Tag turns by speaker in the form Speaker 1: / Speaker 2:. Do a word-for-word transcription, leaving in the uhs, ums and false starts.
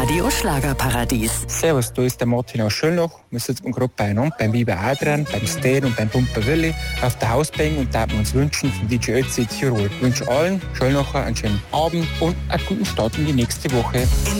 Speaker 1: Radio Schlagerparadies.
Speaker 2: Servus, da ist der Martin aus Schöllnach. Wir sitzen gerade beieinander beim Biber Adrian, beim Stan und beim Pumper Willi auf der Hausbank und da wir uns wünschen von D J Ötzi Tirol. Ich wünsche allen Schöllnacher einen schönen Abend und einen guten Start in die nächste Woche.